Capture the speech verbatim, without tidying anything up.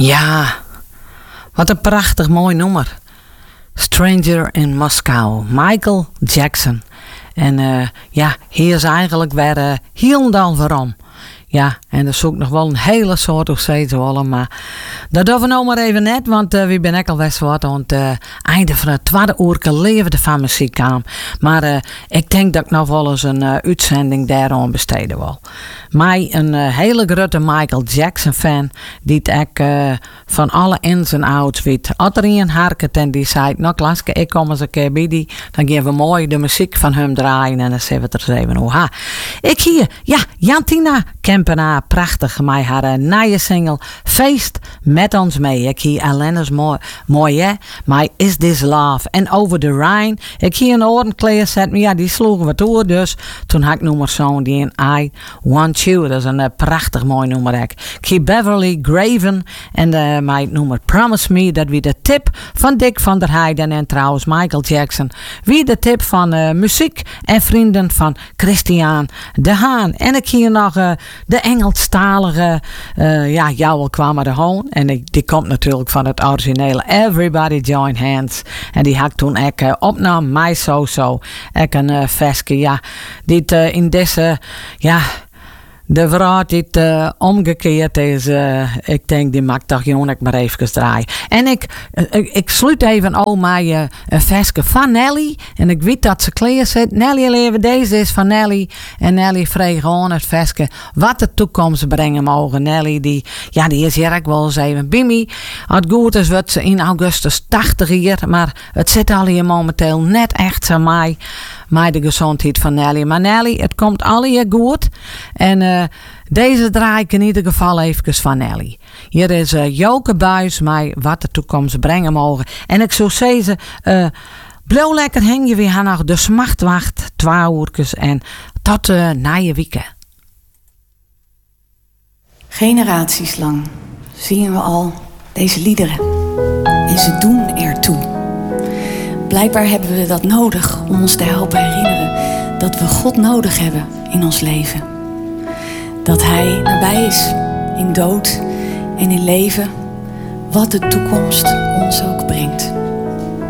Ja, wat een prachtig mooi nummer. Stranger in Moscow, Michael Jackson. En uh, ja, hier is eigenlijk weer uh, helemaal waarom. Ja, en dat is ook nog wel een hele soort of steeds willen, maar dat doen we nou maar even net, want uh, we zijn ook al best wat aan het uh, einde van het tweede uur leven van muziek aan. Maar uh, ik denk dat ik nog wel eens een uh, uitzending daaraan besteden wil. Mij een uh, hele grote Michael Jackson fan, die het ook uh, van alle ins en outs weet. Als er een harket en die zei, nou Klaske, ik kom eens een keer bij die, dan geven we mooi de muziek van hem draaien en dan zeggen we er even hoe ha. Ik hier, ja, Jantina Kempenaar, prachtig, mij haar uh, nieuwe single Feest met ons mee. Ik hier alleen is mooi, mooi hè, maar Is This Love en Over the Rhine. Ik hier een orenkleer zet, maar ja, die sloegen we door, dus toen had ik nummer zo'n die in I Want You, dat is een uh, prachtig mooi nummer. Ik hier Beverly Graven en uh, mijn nummer Promise Me, dat wie de tip van Dick van der Heijden en trouwens Michael Jackson, wie de tip van uh, muziek en vrienden van Christian de Haan. En ik hier nog uh, de Engelstalige, uh, ja, Jouwel kwam er gewoon. En ik, die komt natuurlijk van het originele Everybody Join Hands. En die had ik toen ook uh, opnam, My So So. Ik een uh, veske, ja, die uh, in deze, ja, de vrouw die het uh, omgekeerd is, uh, ik denk die mag toch gewoon ik maar even draaien. En ik, uh, ik, ik sluit even al mijn uh, een veske van Nelly. En ik weet dat ze klaar zit. Nelly leven, deze is van Nelly. En Nelly vreeg gewoon het veske wat de toekomst brengen mogen. Nelly, die, ja, die is hier ook wel eens even bij me. Het goed is, wordt ze in augustus tachtig jaar. Maar het zit al hier momenteel net echt zo mij. Maar de gezondheid van Nelly. Maar Nelly, het komt alle hier goed. En uh, deze draai ik in ieder geval even van Nelly. Hier is uh, Joke Buis, mij wat de toekomst brengen mogen. En ik zou zeggen, uh, blijf lekker hang je weer nog de smachtwacht, twee uurtjes en tot uh, na je weekend. Generaties lang zien we al deze liederen. En ze doen ertoe. Blijkbaar hebben we dat nodig om ons te helpen herinneren dat we God nodig hebben in ons leven. Dat Hij nabij is in dood en in leven, wat de toekomst ons ook brengt.